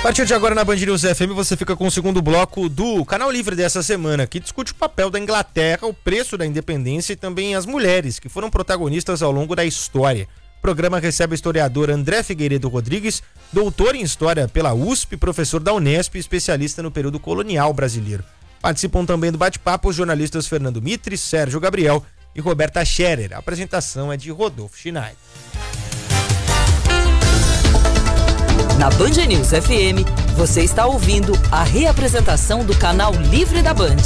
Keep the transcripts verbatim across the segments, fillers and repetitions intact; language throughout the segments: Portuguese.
partir de agora na Band News F M você fica com o segundo bloco do Canal Livre dessa semana, que discute o papel da Inglaterra, o preço da independência e também as mulheres que foram protagonistas ao longo da história. O programa recebe o historiador André Figueiredo Rodrigues, doutor em História pela U S P, professor da Unesp e especialista no período colonial brasileiro. Participam também do bate-papo os jornalistas Fernando Mitre, Sérgio Gabriel e Roberta Scherer. A apresentação é de Rodolfo Schneider. Na Band News F M, você está ouvindo a reapresentação do Canal Livre da Band.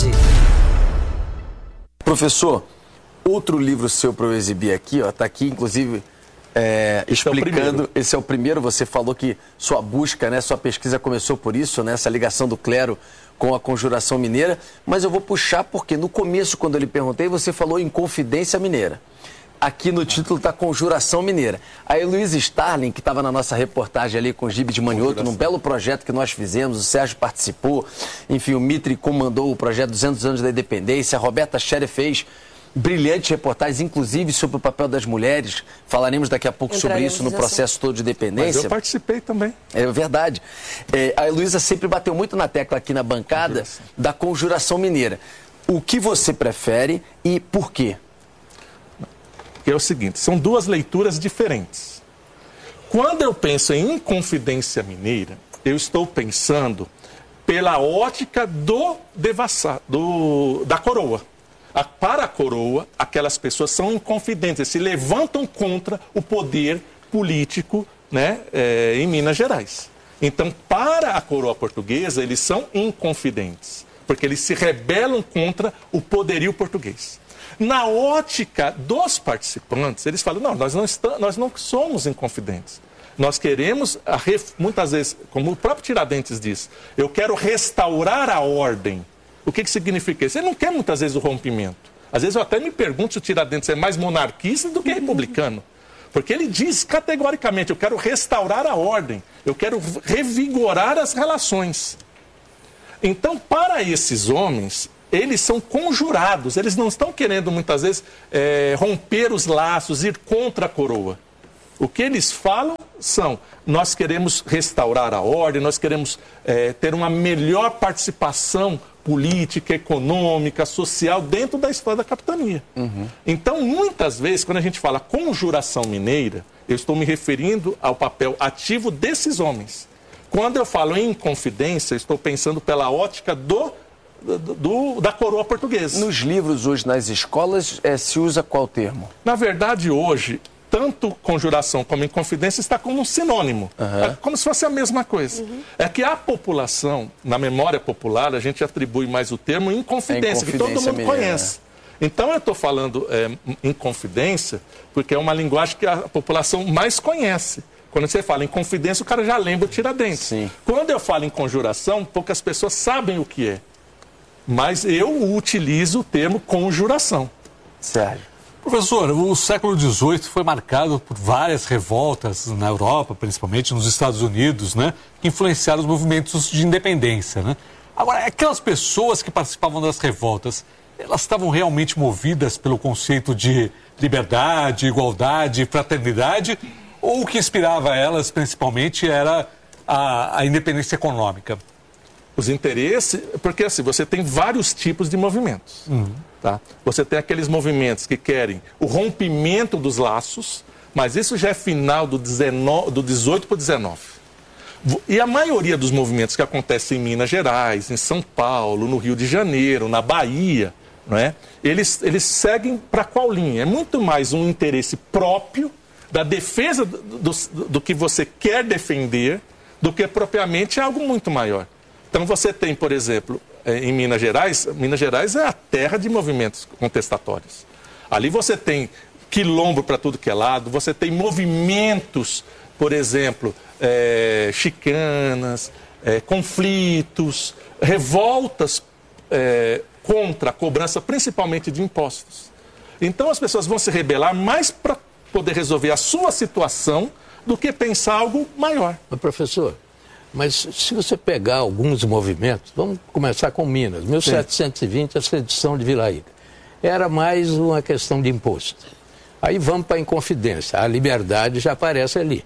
Professor, outro livro seu para eu exibir aqui, ó, tá aqui, inclusive, é, explicando. É esse é o primeiro. Você falou que sua busca, né, sua pesquisa começou por isso, né, essa ligação do clero com a Conjuração Mineira. Mas eu vou puxar porque no começo, quando eu lhe perguntei, você falou em Confidência Mineira. Aqui no título está Conjuração Mineira. A Heloísa Starling, que estava na nossa reportagem ali com o Gibe de Manioto, num belo projeto que nós fizemos, o Sérgio participou, enfim, o Mitre comandou o projeto duzentos anos da Independência, a Roberta Scherer fez brilhantes reportagens, inclusive sobre o papel das mulheres. Falaremos daqui a pouco sobre isso no processo todo de independência. Mas eu participei também. É verdade. É, a Heloísa sempre bateu muito na tecla aqui na bancada da Conjuração Mineira. O que você prefere e por quê? É o seguinte, são duas leituras diferentes. Quando eu penso em Inconfidência Mineira, eu estou pensando pela ótica do devassado, do, da coroa. A, para a coroa, aquelas pessoas são inconfidentes, se levantam contra o poder político, né, é, em Minas Gerais. Então, para a coroa portuguesa, eles são inconfidentes, porque eles se rebelam contra o poderio português. Na ótica dos participantes, eles falam, não, nós não, estamos, nós não somos inconfidentes. Nós queremos, muitas vezes, como o próprio Tiradentes diz, eu quero restaurar a ordem. O que, que significa isso? Ele não quer muitas vezes o rompimento. Às vezes eu até me pergunto se o Tiradentes é mais monarquista do que republicano. Porque ele diz categoricamente, eu quero restaurar a ordem, eu quero revigorar as relações. Então, para esses homens, eles são conjurados, eles não estão querendo muitas vezes é, romper os laços, ir contra a coroa. O que eles falam são, nós queremos restaurar a ordem, nós queremos é, ter uma melhor participação política, econômica, social dentro da história da capitania. Uhum. Então, muitas vezes, quando a gente fala Conjuração Mineira, eu estou me referindo ao papel ativo desses homens. Quando eu falo em Inconfidência, eu estou pensando pela ótica do Do, do, da coroa portuguesa. Nos livros hoje, nas escolas, é, se usa qual termo? Na verdade, hoje, tanto Conjuração como Inconfidência está como um sinônimo. Uhum. É como se fosse a mesma coisa. Uhum. É que a população, na memória popular, a gente atribui mais o termo Inconfidência, é que todo mundo mineira, conhece. Né? Então, eu estou falando é, Inconfidência porque é uma linguagem que a população mais conhece. Quando você fala em confidência, o cara já lembra o Tiradentes. Sim. Quando eu falo em conjuração, poucas pessoas sabem o que é. Mas eu utilizo o termo conjuração. Sérgio. Professor, o século dezoito foi marcado por várias revoltas na Europa, principalmente nos Estados Unidos, né, que influenciaram os movimentos de independência, né? Agora, aquelas pessoas que participavam das revoltas, elas estavam realmente movidas pelo conceito de liberdade, igualdade, fraternidade, ou o que inspirava elas, principalmente, era a, a independência econômica? Os interesses, porque assim, você tem vários tipos de movimentos. Uhum. Tá? Você tem aqueles movimentos que querem o rompimento dos laços, mas isso já é final do, dezenove, do dezoito para o dezenove. E a maioria dos movimentos que acontecem em Minas Gerais, em São Paulo, no Rio de Janeiro, na Bahia, não é? eles, eles seguem para qual linha? É muito mais um interesse próprio da defesa do, do, do que você quer defender do que propriamente algo muito maior. Então você tem, por exemplo, em Minas Gerais, Minas Gerais é a terra de movimentos contestatórios. Ali você tem quilombo para tudo que é lado, você tem movimentos, por exemplo, é, chicanas, é, conflitos, revoltas é, contra a cobrança principalmente de impostos. Então as pessoas vão se rebelar mais para poder resolver a sua situação do que pensar algo maior. Mas, professor, mas se você pegar alguns movimentos, vamos começar com Minas, mil setecentos e vinte, a sedição de Vila Rica, era mais uma questão de imposto. Aí vamos para a Inconfidência, a liberdade já aparece ali.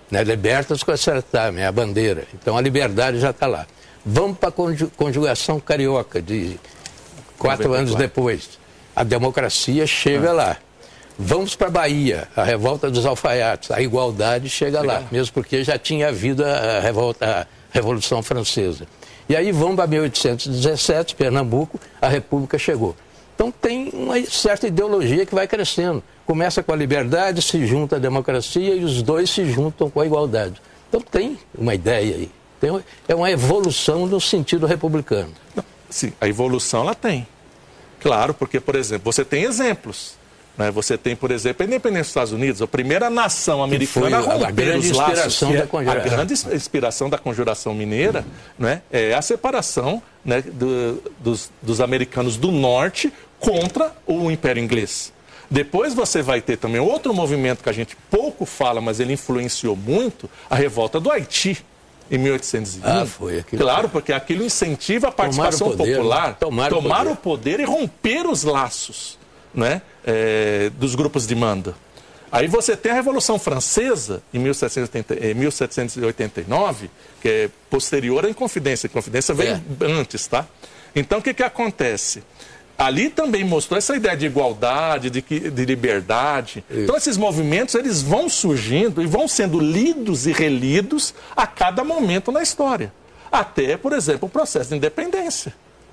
Né? Libertas com acertar, é a bandeira. Então a liberdade já está lá. Vamos para a conjugação carioca, de quatro anos depois. A democracia chega ah. lá. Vamos para a Bahia, a revolta dos alfaiates, a igualdade chega lá, mesmo porque já tinha havido a, revolta, a Revolução Francesa. E aí vamos para mil oitocentos e dezessete, Pernambuco, a República chegou. Então tem uma certa ideologia que vai crescendo. Começa com a liberdade, se junta a democracia e os dois se juntam com a igualdade. Então tem uma ideia aí. Tem, é uma evolução no sentido republicano. Sim, a evolução ela tem. Claro, porque, por exemplo, você tem exemplos. Né? Você tem, por exemplo, a independência dos Estados Unidos, a primeira nação americana a romper os laços. Da a grande inspiração da Conjuração Mineira, né, é a separação, né, do, dos, dos americanos do norte contra o Império Inglês. Depois você vai ter também outro movimento que a gente pouco fala, mas ele influenciou muito, a revolta do Haiti. Em mil oitocentos e vinte. Ah, foi aquilo. Claro, porque aquilo incentiva a participação poder, popular, né? tomar, tomar o, poder. o poder e romper os laços, né, é, dos grupos de mando. Aí você tem a Revolução Francesa, em mil setecentos e oitenta e nove, que é posterior à Inconfidência. A Inconfidência veio é. antes, tá? Então, o que, que acontece? Ali também mostrou essa ideia de igualdade, de, de liberdade. Isso. Então, esses movimentos, eles vão surgindo e vão sendo lidos e relidos a cada momento na história. Até, por exemplo, o processo de independência.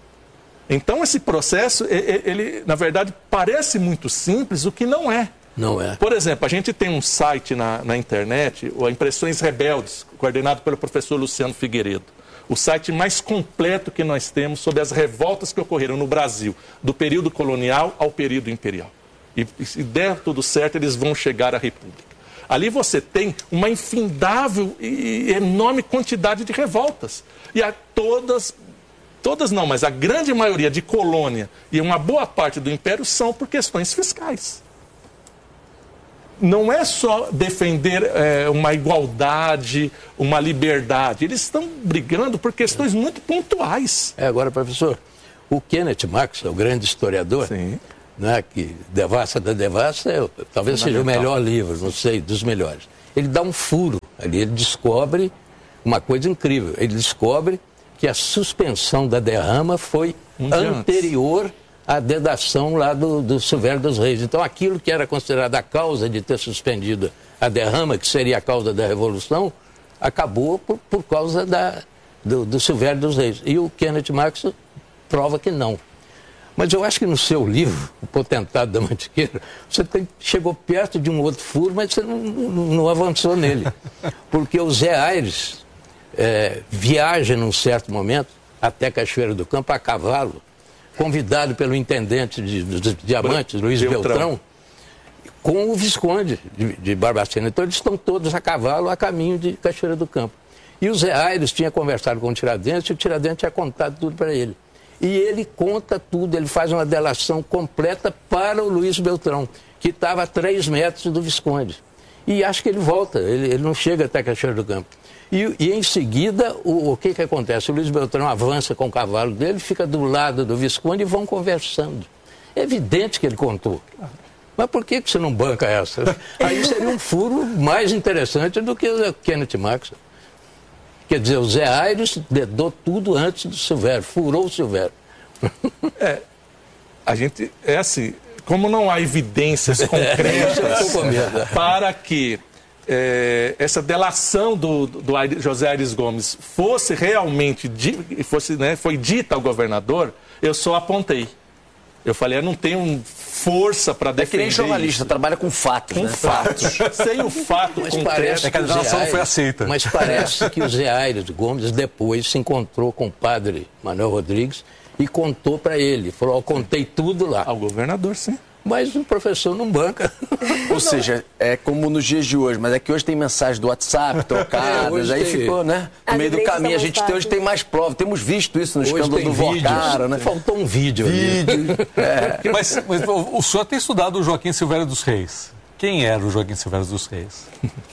Então, esse processo, ele, ele na verdade, parece muito simples, o que não é. Não é. Por exemplo, a gente tem um site na, na internet, o Impressões Rebeldes, coordenado pelo professor Luciano Figueiredo. O site mais completo que nós temos sobre as revoltas que ocorreram no Brasil, do período colonial ao período imperial. E se der tudo certo, eles vão chegar à República. Ali você tem uma infindável e enorme quantidade de revoltas. E a todas, todas não, mas a grande maioria de colônia e uma boa parte do Império são por questões fiscais. Não é só defender é, uma igualdade, uma liberdade. Eles estão brigando por questões muito pontuais. É, agora, professor, o Kenneth Marx, o grande historiador, né, que Devassa da Devassa, é, talvez seja o melhor livro, não sei, dos melhores. Ele dá um furo ali, ele descobre uma coisa incrível. Ele descobre que a suspensão da derrama foi um anterior a dedação lá do, do Silvério dos Reis. Então, aquilo que era considerado a causa de ter suspendido a derrama, que seria a causa da Revolução, acabou por, por causa da, do, do Silvério dos Reis. E o Kenneth Marx prova que não. Mas eu acho que no seu livro, O Potentado da Mantiqueira, você tem, chegou perto de um outro furo, mas você não, não, não avançou nele. Porque o Zé Aires é, viaja num certo momento até Cachoeira do Campo a cavalo, convidado pelo intendente de, de, de Diamantes, Luiz Beltrão, Beltrão, com o Visconde de, de Barbacena. Então eles estão todos a cavalo a caminho de Cachoeira do Campo. E o Zé Aires tinha conversado com o Tiradentes e o Tiradentes tinha contado tudo para ele. E ele conta tudo, ele faz uma delação completa para o Luiz Beltrão, que estava a três metros do Visconde. E acho que ele volta, ele, ele não chega até Cachoeira do Campo. E, e em seguida, o, o que, que acontece? O Luiz Beltrão avança com o cavalo dele, fica do lado do Visconde e vão conversando. É evidente que ele contou. Mas por que, que você não banca essa? Aí seria um furo mais interessante do que o Kenneth Marx. Quer dizer, o Zé Aires dedou tudo antes do Silvério, furou o Silvério. É, a gente, é assim, como não há evidências concretas é, para que é, essa delação do, do José Aires Gomes fosse realmente, fosse, né, foi dita ao governador, eu só apontei. Eu falei, eu não tenho força para defender. É que nem jornalista, isso. trabalha com fatos. Com né? fatos. Sem o fato mas concreto. Parece é que a delação não foi aceita. Mas parece que o Zé Aires Gomes depois se encontrou com o padre Manuel Rodrigues e contou para ele. Falou, eu contei tudo lá. Ao governador, sim. Mas o professor não banca. Ou seja, é como nos dias de hoje, mas é que hoje tem mensagem do WhatsApp trocadas, é, aí tem... ficou, né? No meio do caminho, a gente tem, hoje tem mais prova. Temos visto isso no hoje escândalo do Vocara, né? Faltou um vídeo, vídeo. ali. É. Mas, mas o senhor tem estudado o Joaquim Silvério dos Reis. Quem era o Joaquim Silvério dos Reis?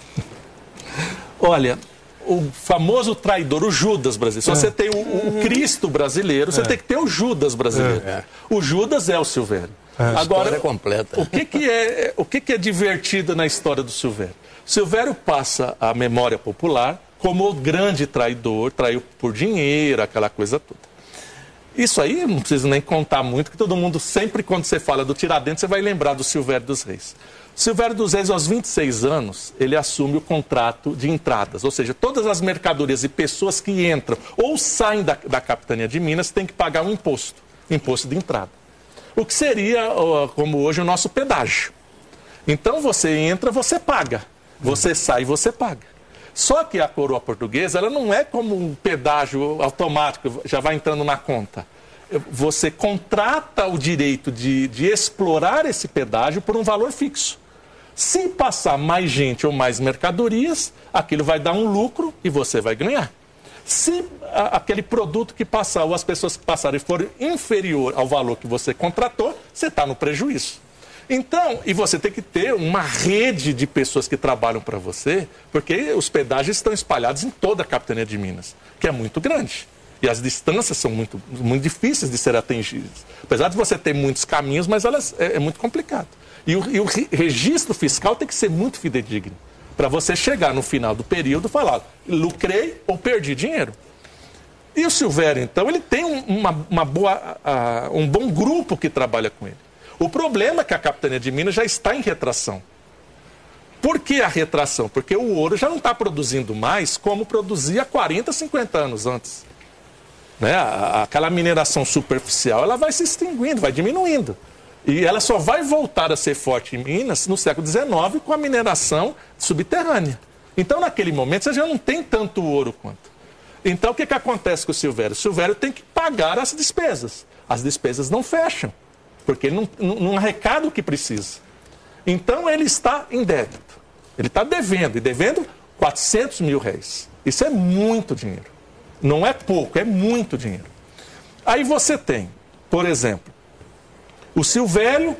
Olha, o famoso traidor, o Judas brasileiro. Se é. você tem o, o Cristo brasileiro, você é. tem que ter o Judas brasileiro. É. O Judas é o Silvério. A Agora, história completa. O que, que, é, o que, que é divertido na história do Silvério? Silvério passa a memória popular como o grande traidor, traiu por dinheiro, aquela coisa toda. Isso aí não preciso nem contar muito, que todo mundo, sempre quando você fala do Tiradentes, você vai lembrar do Silvério dos Reis. Silvério dos Reis, aos vinte e seis anos, ele assume o contrato de entradas, ou seja, todas as mercadorias e pessoas que entram ou saem da, da capitania de Minas têm que pagar um imposto, imposto de entrada. O que seria, como hoje, o nosso pedágio. Então, você entra, você paga. Você sai, você paga. Só que a coroa portuguesa, ela não é como um pedágio automático, já vai entrando na conta. Você contrata o direito de, de explorar esse pedágio por um valor fixo. Se passar mais gente ou mais mercadorias, aquilo vai dar um lucro e você vai ganhar. Se a, aquele produto que passar ou as pessoas que passarem for inferior ao valor que você contratou, você está no prejuízo. Então, e você tem que ter uma rede de pessoas que trabalham para você, porque os pedágios estão espalhados em toda a capitania de Minas, que é muito grande. E as distâncias são muito, muito difíceis de serem atingidas. Apesar de você ter muitos caminhos, mas elas, é, é muito complicado. E o, e o registro fiscal tem que ser muito fidedigno, para você chegar no final do período e falar, lucrei ou perdi dinheiro. E o Silvério, então, ele tem um, uma, uma boa, uh, um bom grupo que trabalha com ele. O problema é que a capitania de Minas já está em retração. Por que a retração? Porque o ouro já não está produzindo mais como produzia quarenta, cinquenta anos antes. Né? Aquela mineração superficial, ela vai se extinguindo, vai diminuindo. E ela só vai voltar a ser forte em Minas no século dezenove com a mineração subterrânea. Então, naquele momento, você já não tem tanto ouro quanto. Então, o que, que acontece com o Silvério? O Silvério tem que pagar as despesas. As despesas não fecham, porque ele não, não, não arrecada o que precisa. Então, ele está em débito. Ele está devendo, e devendo quatrocentos mil réis. Isso é muito dinheiro. Não é pouco, é muito dinheiro. Aí você tem, por exemplo, o Silvério,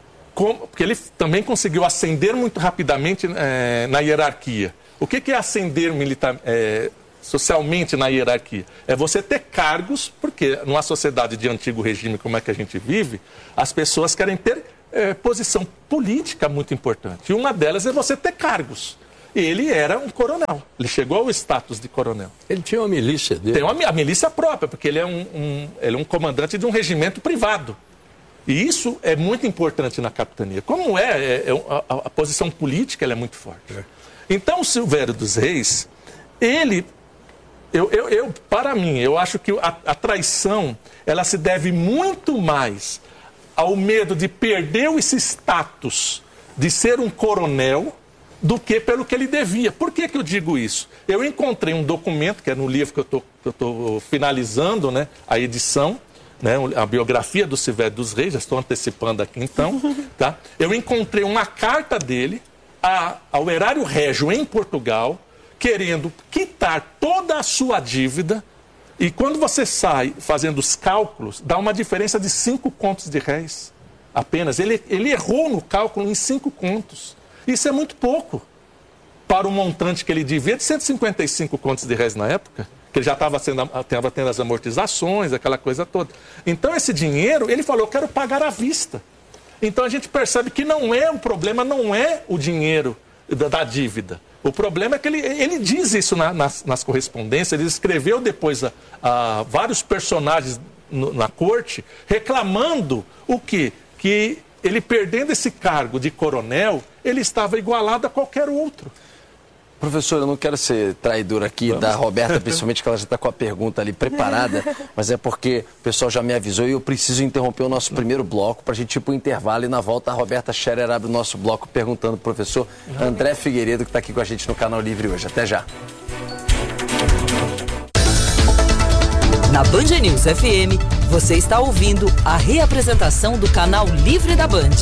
porque ele também conseguiu ascender muito rapidamente é, na hierarquia. O que, que é ascender militar, é, socialmente na hierarquia? É você ter cargos, porque numa sociedade de antigo regime como é que a gente vive, as pessoas querem ter é, posição política muito importante. E uma delas é você ter cargos. Ele era um coronel, ele chegou ao status de coronel. Ele tinha uma milícia dele. Tem uma, a milícia própria, porque ele é um, um, ele é um comandante de um regimento privado. E isso é muito importante na capitania. Como é, é, é a, a posição política ela é muito forte. É. Então, o Silvério dos Reis, ele, eu, eu, eu, para mim, eu acho que a, a traição, ela se deve muito mais ao medo de perder esse status de ser um coronel, do que pelo que ele devia. Por que que eu digo isso? Eu encontrei um documento, que é no livro que eu estou finalizando, né, a edição, né, a biografia do Silvério dos Reis, já estou antecipando aqui então, tá? Eu encontrei uma carta dele a, ao erário régio em Portugal, querendo quitar toda a sua dívida, e quando você sai fazendo os cálculos, dá uma diferença de cinco contos de réis apenas. Ele, ele errou no cálculo em cinco contos. Isso é muito pouco para o montante que ele devia de cento e cinquenta e cinco contos de réis na época, que ele já estava tendo as amortizações, aquela coisa toda. Então, esse dinheiro, ele falou, eu quero pagar à vista. Então, a gente percebe que não é o problema, não é o dinheiro da, da dívida. O problema é que ele, ele diz isso na, nas, nas correspondências, ele escreveu depois a, a vários personagens no, na corte, reclamando o quê? Que ele perdendo esse cargo de coronel, ele estava igualado a qualquer outro. Professor, eu não quero ser traidor aqui Vamos. da Roberta, principalmente que ela já está com a pergunta ali preparada, mas é porque o pessoal já me avisou e eu preciso interromper o nosso primeiro bloco para a gente ir para o intervalo, e na volta a Roberta Scherer abre o nosso bloco perguntando para o professor André Figueiredo, que está aqui com a gente no Canal Livre hoje. Até já. Na Band News F M, você está ouvindo a reapresentação do Canal Livre da Band.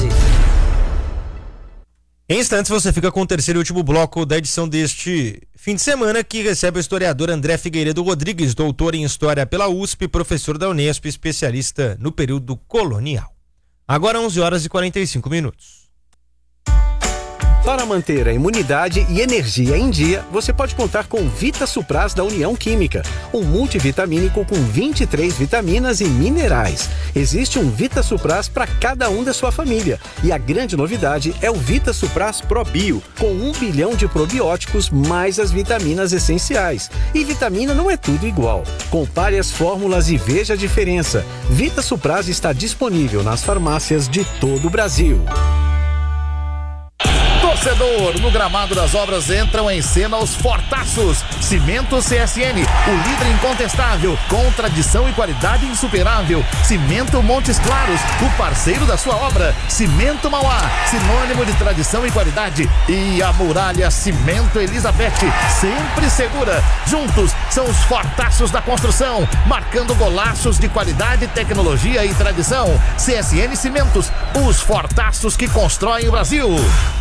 Em instantes você fica com o terceiro e último bloco da edição deste fim de semana, que recebe o historiador André Figueiredo Rodrigues, doutor em História pela U S P, professor da Unesp, especialista no período colonial. Agora onze horas e quarenta e cinco minutos. Para manter a imunidade e energia em dia, você pode contar com Vita Supras da União Química, um multivitamínico com vinte e três vitaminas e minerais. Existe um Vita Supras para cada um da sua família. E a grande novidade é o Vita Supras Pro Bio, com um bilhão de probióticos mais as vitaminas essenciais. E vitamina não é tudo igual. Compare as fórmulas e veja a diferença. Vita Supras está disponível nas farmácias de todo o Brasil. Torcedor, no gramado das obras entram em cena os fortaços. Cimento C S N, o líder incontestável, com tradição e qualidade insuperável. Cimento Montes Claros, o parceiro da sua obra. Cimento Mauá, sinônimo de tradição e qualidade. E a Muralha Cimento Elizabeth, sempre segura. Juntos são os fortaços da construção, marcando golaços de qualidade, tecnologia e tradição. C S N Cimentos, os fortaços que constroem o Brasil.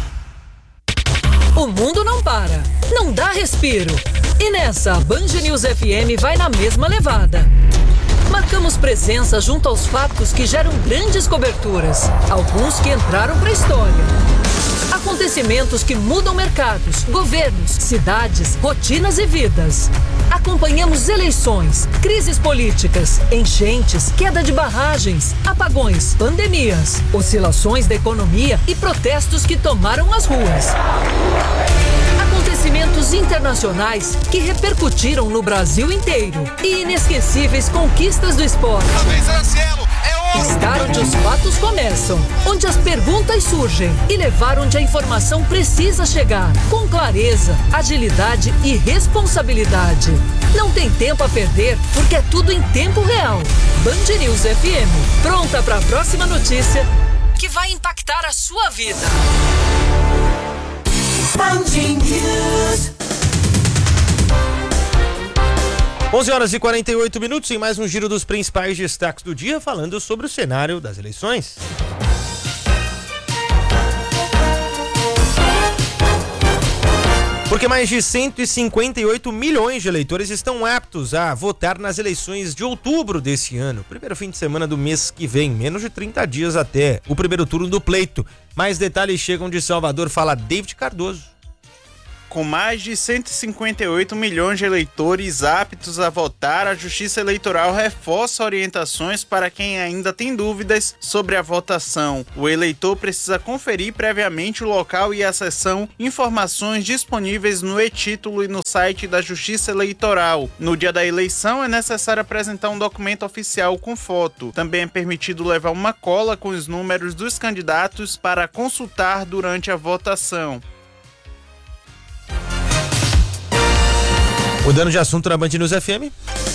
O mundo não para, não dá respiro. E nessa, a Band News F M vai na mesma levada. Marcamos presença junto aos fatos que geram grandes coberturas, alguns que entraram para a história. Acontecimentos que mudam mercados, governos, cidades, rotinas e vidas. Acompanhamos eleições, crises políticas, enchentes, queda de barragens, apagões, pandemias, oscilações da economia e protestos que tomaram as ruas. Acontecimentos internacionais que repercutiram no Brasil inteiro e inesquecíveis conquistas do esporte. Estar onde os fatos começam, onde as perguntas surgem e levar onde a informação precisa chegar, com clareza, agilidade e responsabilidade. Não tem tempo a perder, porque é tudo em tempo real. Band News F M, pronta para a próxima notícia que vai impactar a sua vida. Band News. onze horas e quarenta e oito minutos em mais um giro dos principais destaques do dia, falando sobre o cenário das eleições. Porque mais de cento e cinquenta e oito milhões de eleitores estão aptos a votar nas eleições de outubro desse ano. Primeiro fim de semana do mês que vem, menos de trinta dias até o primeiro turno do pleito. Mais detalhes chegam de Salvador, fala David Cardoso. Com mais de cento e cinquenta e oito milhões de eleitores aptos a votar, a Justiça Eleitoral reforça orientações para quem ainda tem dúvidas sobre a votação. O eleitor precisa conferir previamente o local e a seção Informações disponíveis no e-título e no site da Justiça Eleitoral. No dia da eleição é necessário apresentar um documento oficial com foto. Também é permitido levar uma cola com os números dos candidatos para consultar durante a votação. Mudando de assunto na Band News F M.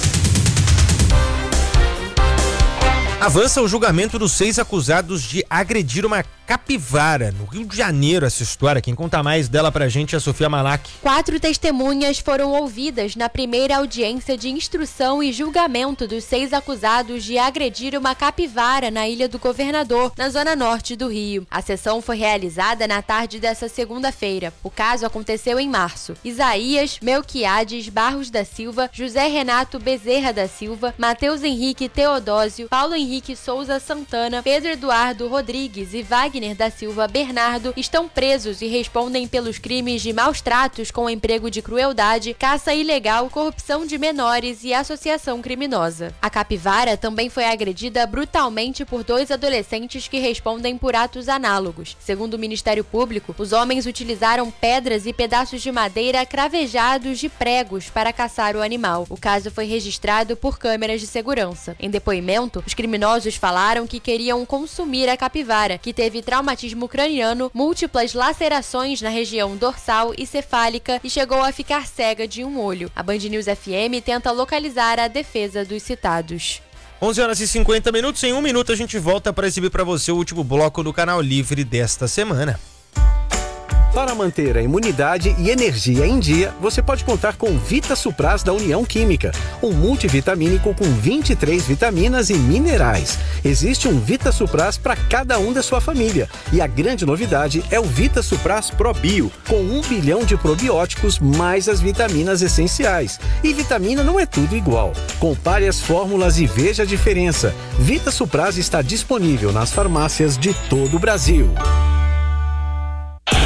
Avança o julgamento dos seis acusados de agredir uma capivara no Rio de Janeiro. Essa história, quem conta mais dela pra gente é a Sofia Malak. Quatro testemunhas foram ouvidas na primeira audiência de instrução e julgamento dos seis acusados de agredir uma capivara na Ilha do Governador, na zona norte do Rio. A sessão foi realizada na tarde dessa segunda-feira. O caso aconteceu em março. Isaías Melquiades Barros da Silva, José Renato Bezerra da Silva, Matheus Henrique Teodósio, Paulo Henrique Henrique Souza Santana, Pedro Eduardo Rodrigues e Wagner da Silva Bernardo estão presos e respondem pelos crimes de maus tratos com emprego de crueldade, caça ilegal, corrupção de menores e associação criminosa. A capivara também foi agredida brutalmente por dois adolescentes que respondem por atos análogos. Segundo o Ministério Público, os homens utilizaram pedras e pedaços de madeira cravejados de pregos para caçar o animal. O caso foi registrado por câmeras de segurança. Em depoimento, os criminosos falaram que queriam consumir a capivara, que teve traumatismo craniano, múltiplas lacerações na região dorsal e cefálica e chegou a ficar cega de um olho. A Band News F M tenta localizar a defesa dos citados. onze horas e cinquenta minutos, em um minuto a gente volta para exibir para você o último bloco do Canal Livre desta semana. Para manter a imunidade e energia em dia, você pode contar com Vita Supras da União Química, um multivitamínico com vinte e três vitaminas e minerais. Existe um Vita Supras para cada um da sua família. E a grande novidade é o Vita Supras Pro Bio, com um bilhão de probióticos mais as vitaminas essenciais. E vitamina não é tudo igual. Compare as fórmulas e veja a diferença. Vita Supras está disponível nas farmácias de todo o Brasil.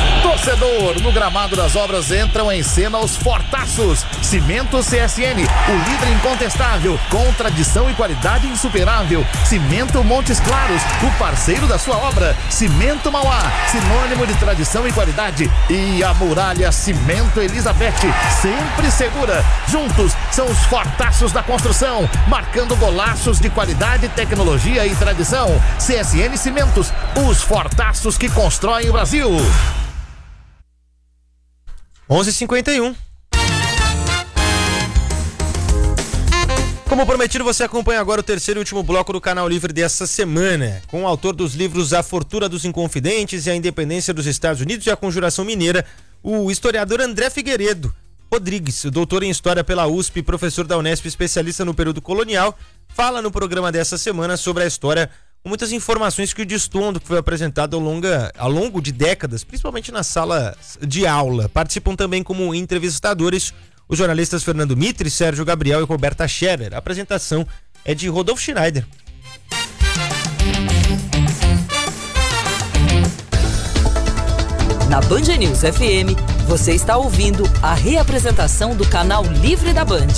torcedor. No gramado das obras entram em cena os Fortaços. Cimento C S N, o líder incontestável, com tradição e qualidade insuperável. Cimento Montes Claros, o parceiro da sua obra. Cimento Mauá, sinônimo de tradição e qualidade. E a Muralha Cimento Elizabeth, sempre segura. Juntos são os Fortaços da construção, marcando golaços de qualidade, tecnologia e tradição. C S N Cimentos, os Fortaços que constroem o Brasil. onze e cinquenta e um. Como prometido, você acompanha agora o terceiro e último bloco do Canal Livre dessa semana, com o autor dos livros A Fortuna dos Inconfidentes e A Independência dos Estados Unidos e a Conjuração Mineira, o historiador André Figueiredo Rodrigues, doutor em História pela U S P, professor da Unesp, especialista no período colonial, fala no programa dessa semana sobre a história com muitas informações que o destoam do que foi apresentado ao, longa, ao longo de décadas, principalmente na sala de aula. Participam também como entrevistadores os jornalistas Fernando Mitre, Sérgio Gabriel e Roberta Scherer. A apresentação é de Rodolfo Schneider. Na Band News F M, você está ouvindo a reapresentação do Canal Livre da Band.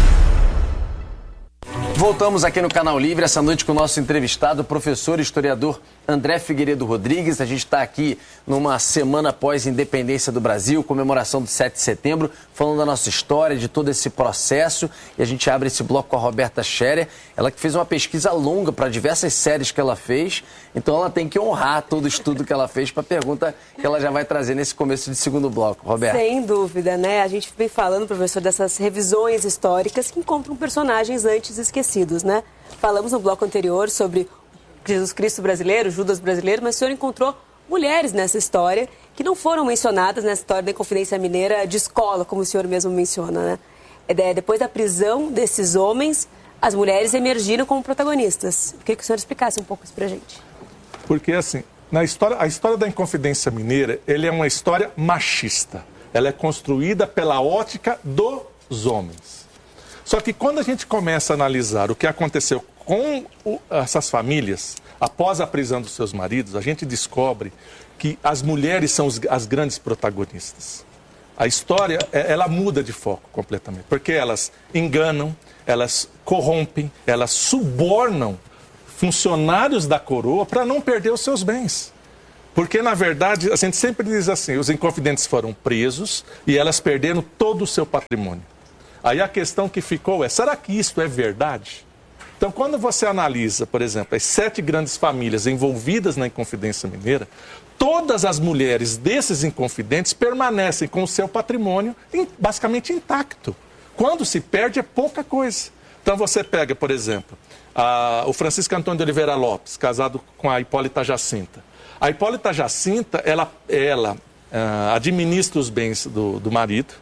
Voltamos aqui no Canal Livre, essa noite com o nosso entrevistado, o professor e historiador André Figueiredo Rodrigues. A gente está aqui numa semana após a independência do Brasil, comemoração do sete de setembro, falando da nossa história, de todo esse processo. E a gente abre esse bloco com a Roberta Scherer, ela que fez uma pesquisa longa para diversas séries que ela fez. Então ela tem que honrar todo o estudo que ela fez para a pergunta que ela já vai trazer nesse começo de segundo bloco. Roberta. Sem dúvida, né? A gente vem falando, professor, dessas revisões históricas que encontram personagens antes esquecidos, né? Falamos no bloco anterior sobre Jesus Cristo brasileiro, Judas brasileiro, mas o senhor encontrou mulheres nessa história que não foram mencionadas nessa história da Inconfidência Mineira de escola, como o senhor mesmo menciona, né? É, depois da prisão desses homens, as mulheres emergiram como protagonistas. Eu queria que o senhor explicasse um pouco isso pra gente. Porque, assim, na história, a história da Inconfidência Mineira, ele é uma história machista. Ela é construída pela ótica dos homens. Só que quando a gente começa a analisar o que aconteceu com o, essas famílias, após a prisão dos seus maridos, a gente descobre que as mulheres são os, as grandes protagonistas. A história, ela muda de foco completamente, porque elas enganam, elas corrompem, elas subornam funcionários da coroa para não perder os seus bens. Porque, na verdade, a gente sempre diz assim, os inconfidentes foram presos e elas perderam todo o seu patrimônio. Aí a questão que ficou é, será que isso é verdade? Então, quando você analisa, por exemplo, as sete grandes famílias envolvidas na Inconfidência Mineira, todas as mulheres desses inconfidentes permanecem com o seu patrimônio basicamente intacto. Quando se perde é pouca coisa. Então, você pega, por exemplo, a, o Francisco Antônio de Oliveira Lopes, casado com a Hipólita Jacinta. A Hipólita Jacinta, ela, ela uh, administra os bens do, do marido.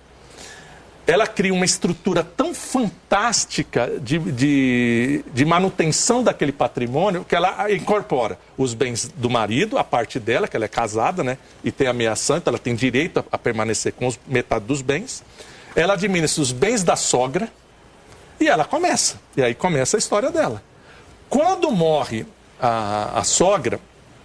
Ela cria uma estrutura tão fantástica de, de, de manutenção daquele patrimônio que ela incorpora os bens do marido, a parte dela, que ela é casada, né? E tem ameação, então ela tem direito a, a permanecer com os, metade dos bens. Ela administra os bens da sogra e ela começa. E aí começa a história dela. Quando morre a, a sogra,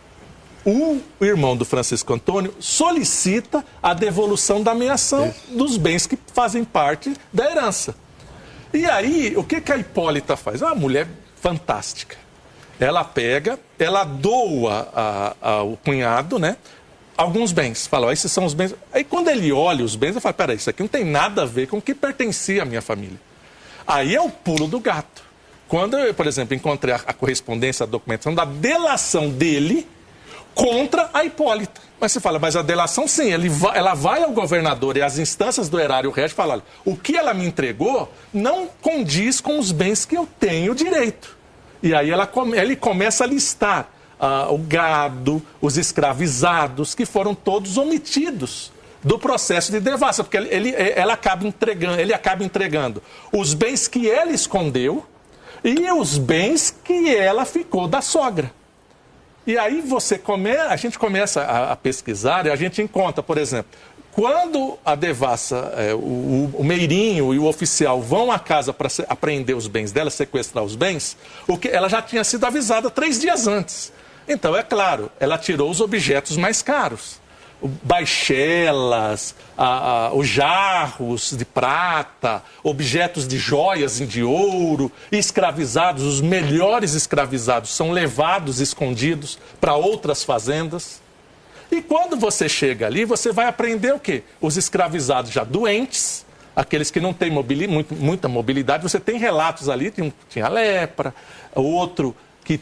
o irmão do Francisco Antônio solicita a devolução da ameação dos bens que fazem parte da herança. E aí, o que, que a Hipólita faz? É uma mulher fantástica. Ela pega, ela doa a, a, ao cunhado, né, alguns bens. Fala, ó, esses são os bens. Aí quando ele olha os bens, ele fala, peraí, isso aqui não tem nada a ver com o que pertencia à minha família. Aí é o pulo do gato. Quando eu, por exemplo, encontrei a, a correspondência, a documentação da delação dele contra a Hipólita. Mas você fala, mas a delação sim, ele vai, ela vai ao governador e às instâncias do erário régio e fala, olha, o que ela me entregou não condiz com os bens que eu tenho direito. E aí ela, ele começa a listar uh, o gado, os escravizados, que foram todos omitidos do processo de devassa, porque ele, ele, ela acaba entregando, ele acaba entregando os bens que ela escondeu e os bens que ela ficou da sogra. E aí você come, a gente começa a, a pesquisar e a gente encontra, por exemplo, quando a devassa, é, o, o meirinho e o oficial vão à casa para apreender os bens dela, sequestrar os bens, o que, ela já tinha sido avisada três dias antes. Então, é claro, ela tirou os objetos mais caros. baixelas, a, a, os jarros de prata, objetos de joias de ouro, escravizados, os melhores escravizados são levados escondidos para outras fazendas. E quando você chega ali, você vai aprender o quê? Os escravizados já doentes, aqueles que não têm mobili- muito, muita mobilidade, você tem relatos ali, tinha, tinha lepra, outro que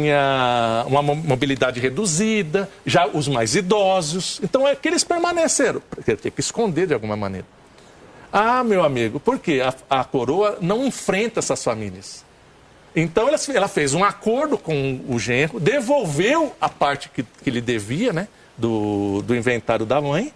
tinha uma mobilidade reduzida, já os mais idosos. Então, é que eles permaneceram, porque tem que esconder de alguma maneira. Ah, meu amigo, por quê? A, a coroa não enfrenta essas famílias. Então, ela, ela fez um acordo com o genro, devolveu a parte que, que lhe devia, né, do, do inventário da mãe,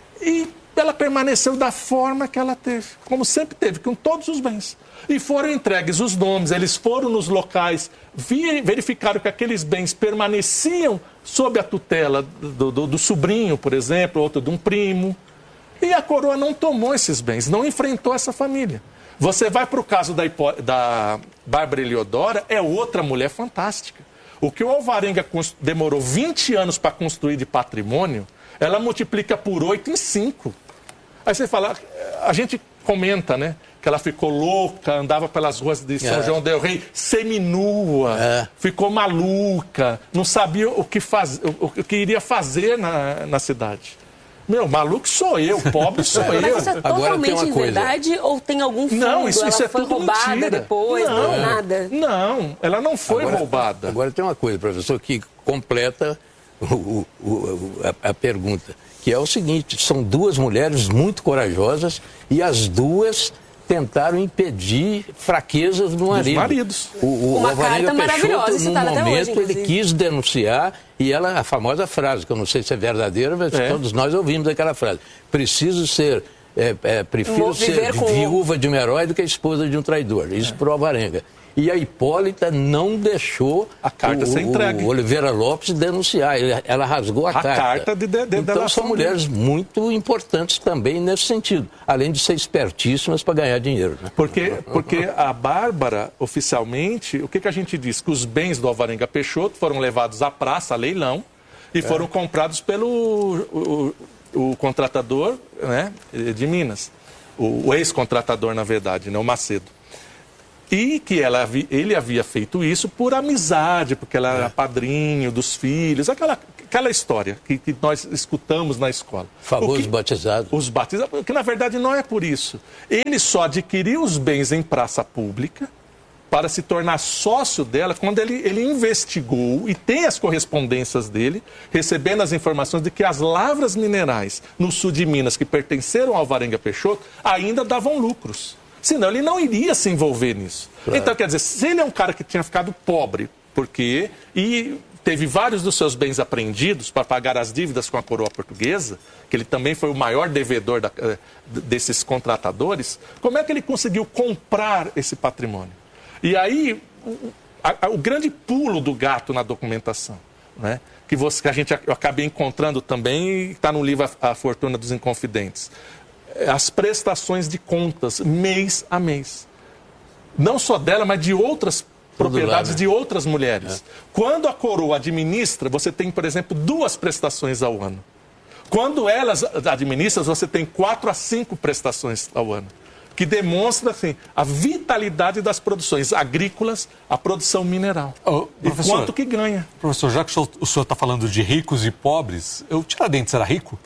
e ela permaneceu da forma que ela teve, como sempre teve, com todos os bens. E foram entregues os nomes, eles foram nos locais, verificaram que aqueles bens permaneciam sob a tutela do, do, do sobrinho, por exemplo, outro de um primo. E a coroa não tomou esses bens, não enfrentou essa família. Você vai para o caso da, da Bárbara Eliodora, é outra mulher fantástica. O que o Alvarenga demorou vinte anos para construir de patrimônio, ela multiplica por oito em cinco. Aí você fala, a gente comenta, né? Que ela ficou louca, andava pelas ruas de São é. João del Rei, seminua, é. ficou maluca, não sabia o que, faz, o, o que iria fazer na, na cidade. Meu, maluco sou eu, pobre sou eu. Mas isso é totalmente em verdade ou tem algum fundo? Não, isso, isso ela é foi tudo roubada mentira. depois, não, não nada? Não, ela não foi agora, roubada. Agora tem uma coisa, professor, que completa o, o, o, a, a pergunta, que é o seguinte, são duas mulheres muito corajosas e as duas tentaram impedir fraquezas do marido. Dos maridos. O, o Uma Alvarenga carta maravilhosa, Peixoto, num citada até momento, hoje, ele quis denunciar, e ela, a famosa frase, que eu não sei se é verdadeira, mas é. todos nós ouvimos aquela frase. Preciso ser, é, é, prefiro ser com... viúva de um herói do que a esposa de um traidor. Isso é. Para o Alvarenga. E a Hipólita não deixou a carta o, ser entregue. o Oliveira Lopes denunciar. Ela rasgou a, a carta. carta de, de, de então são mulheres dele. muito importantes também nesse sentido. Além de ser espertíssimas para ganhar dinheiro. Né? Porque, porque a Bárbara, oficialmente, o que, que a gente diz? Que os bens do Alvarenga Peixoto foram levados à praça, a leilão, e é. foram comprados pelo o, o, o contratador, né, de Minas. O, o ex-contratador, na verdade, né, o Macedo. E que ela, ele havia feito isso por amizade, porque ela é. era padrinho dos filhos, aquela, aquela história que, que nós escutamos na escola. Famosos que, batizados. Os batizados, que na verdade não é por isso. Ele só adquiriu os bens em praça pública para se tornar sócio dela quando ele, ele investigou e tem as correspondências dele, recebendo as informações de que as lavras minerais no sul de Minas, que pertenceram ao Alvarenga Peixoto, ainda davam lucros. Senão ele não iria se envolver nisso. Claro. Então, quer dizer, se ele é um cara que tinha ficado pobre, porque e teve vários dos seus bens apreendidos para pagar as dívidas com a coroa portuguesa, que ele também foi o maior devedor da, desses contratadores, como é que ele conseguiu comprar esse patrimônio? E aí, o, a, o grande pulo do gato na documentação, né? que, você, que a gente eu acabei encontrando também, e está no livro A, a Fortuna dos Inconfidentes. As prestações de contas, mês a mês. Não só dela, mas de outras Tudo propriedades lá, né? de outras mulheres. É. Quando a coroa administra, você tem, por exemplo, duas prestações ao ano. Quando elas administram, você tem quatro a cinco prestações ao ano. Que demonstra, assim, a vitalidade das produções agrícolas, a produção mineral. Oh, e quanto que ganha. Professor, já que o senhor está falando de ricos e pobres, o Tiradentes era rico?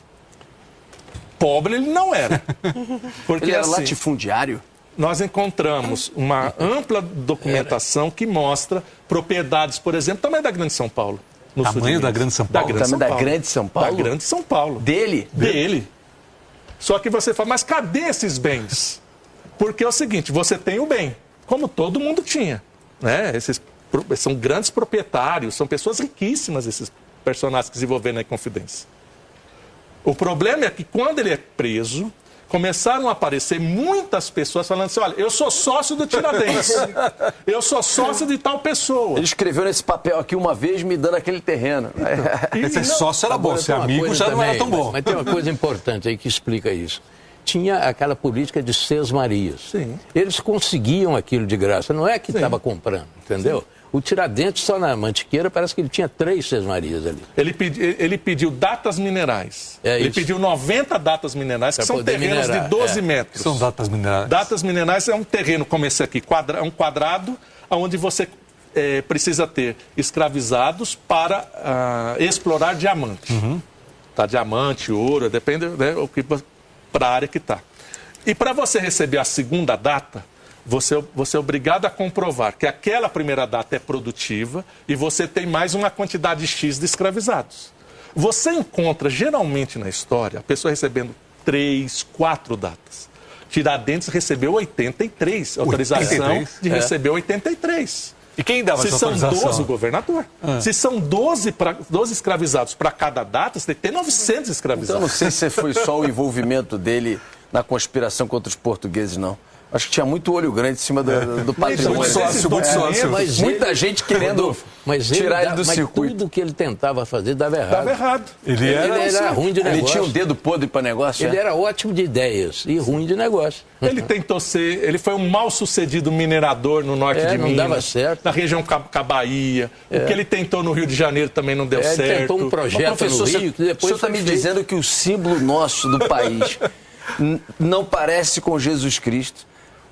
Pobre ele não era. Porque, ele era assim, latifundiário? Nós encontramos uma ampla documentação que mostra propriedades, por exemplo, também da Grande São Paulo. No tamanho da Grande São Paulo? Da Grande São Paulo. Da Grande São Paulo? Da Grande São Paulo. Dele? Dele. Só que você fala, mas cadê esses bens? Porque é o seguinte, você tem o bem, como todo mundo tinha. Né? Esses são grandes proprietários, são pessoas riquíssimas, esses personagens que se envolveram na Inconfidência. O problema é que quando ele é preso, começaram a aparecer muitas pessoas falando assim, olha, eu sou sócio do Tiradentes, eu sou sócio de tal pessoa. Ele escreveu nesse papel aqui uma vez me dando aquele terreno. Então, esse não, sócio era bom, ser amigo já também, não era tão bom. Mas, mas tem uma coisa importante aí que explica isso. Tinha aquela política de sesmarias. Sim. Eles conseguiam aquilo de graça, não é que estava comprando, entendeu? Sim. O Tiradentes, só na Mantiqueira, parece que ele tinha três Sesmarias ali. Ele, pedi, ele pediu datas minerais. É ele isso. pediu noventa datas minerais, Pra que são poder terrenos minerar, de doze é. metros. São datas minerais. Datas minerais é um terreno como esse aqui, quadra, é um quadrado, onde você é, precisa ter escravizados para ah, explorar diamante. Uhum. Tá, diamante, ouro, depende, né, para a área que está. E para você receber a segunda data, você, você é obrigado a comprovar que aquela primeira data é produtiva e você tem mais uma quantidade X de escravizados. Você encontra, geralmente na história, a pessoa recebendo três, quatro datas. Tiradentes recebeu oitenta e três, autorização oitenta e três? de É. receber oitenta e três. E quem dava Se essa são autorização? doze, o governador. Ah. Se são doze, pra, doze escravizados para cada data, você tem que ter novecentos escravizados. Então, eu não sei se foi só o envolvimento dele na conspiração contra os portugueses, não. Acho que tinha muito olho grande em cima do, do patrimônio. Muito sócio, muito sócio. Mas Muita ele- gente querendo Mas ele tirar dá- ele do mas circuito. tudo que ele tentava fazer dava errado. Dava errado. Ele Ele era... era, ruim de negócio. Ele tinha um dedo podre para negócio, Ele é? era ótimo de ideias e ruim de negócio. Ele tentou ser, ele foi um mal-sucedido minerador no norte É, de não Minas. dava certo. Na região Ca- Cabaía. O que ele tentou no Rio de Janeiro também não deu É, ele certo. tentou um Mas, projeto professor, no você- Rio que o depois senhor está foi me feito. dizendo que o símbolo nosso do país n- não parece com Jesus Cristo,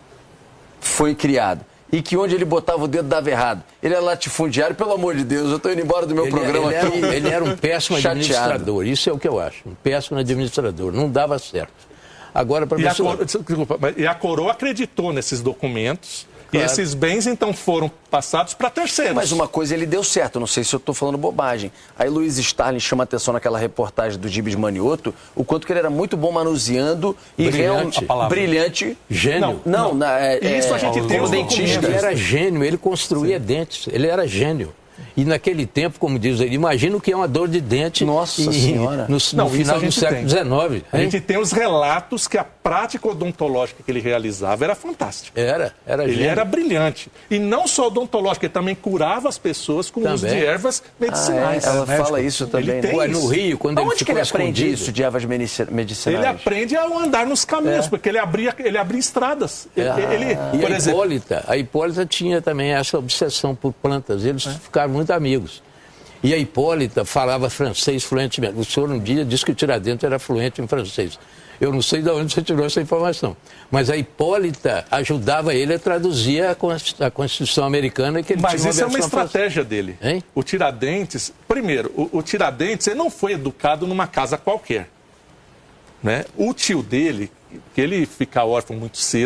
foi criado. E que onde ele botava o dedo dava errado. Ele é latifundiário, pelo amor de Deus, eu estou indo embora do meu Ele, programa ele era, aqui. um- ele era um péssimo Chateado. administrador, isso é o que eu acho. Um péssimo administrador, não dava certo. Agora, E a, professor... coro... Desculpa, mas- e a coroa acreditou nesses documentos. Claro. E esses bens, então, foram passados para terceiros. Mas uma coisa ele deu certo, não sei se eu estou falando bobagem. Aí Luiz Starling chama atenção naquela reportagem do Gibes Manioto, o quanto que ele era muito bom manuseando e Brilhante. realmente A palavra. brilhante. Gênio. Não, não, na, é, E isso a é, gente tem como os dentista. Ele era gênio, ele construía dentes, ele era gênio. E naquele tempo, como diz ele, imagina o que é uma dor de dente. Nossa e- Senhora. No, no Não, isso final a do gente século tem. dezenove. A hein? gente tem os relatos que a prática odontológica que ele realizava era fantástica. Era, era Ele gênio. era brilhante. E não só odontológica, ele também curava as pessoas com o uso de Também. ervas Ah, é, medicinais. ela Médico. fala isso também. Ele né? tem Ué, isso. no Rio, quando ele Aonde que ficou ele aprende escondido. isso de ervas medici- medicinais? Ele aprende a andar nos caminhos, É. porque ele abria, ele abria estradas. Ele, Ah. ele- E por a exemplo, Hipólita, a Hipólita tinha também essa obsessão por plantas, eles ficaram muito amigos. E a Hipólita falava francês fluentemente. O senhor um dia disse que o Tiradentes era fluente em francês. Eu não sei de onde você tirou essa informação. Mas a Hipólita ajudava ele a traduzir a Const- a Constituição Americana que ele mas tinha isso é uma versão estratégia dele. Hein? O Tiradentes, primeiro, o, o Tiradentes ele não foi educado numa casa qualquer. Né? O tio dele, que ele fica órfão muito cedo,